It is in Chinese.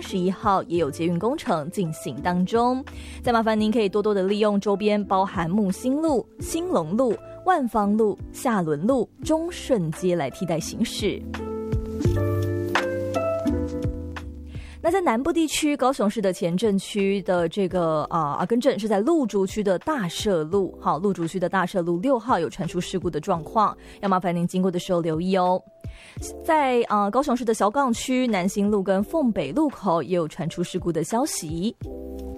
31号也有捷运工程进行当中。再麻烦您可以多多的利用周边包含木星路、兴隆路、万芳路、下仑路、中顺街来替代行驶。那在南部地区，高雄市的前镇区的这个阿根镇是在鹿竹区的大社路，好，鹿竹区的大社路6号有传出事故的状况，要麻烦您经过的时候留意哦。在高雄市的小港区南兴路跟凤北路口也有传出事故的消息。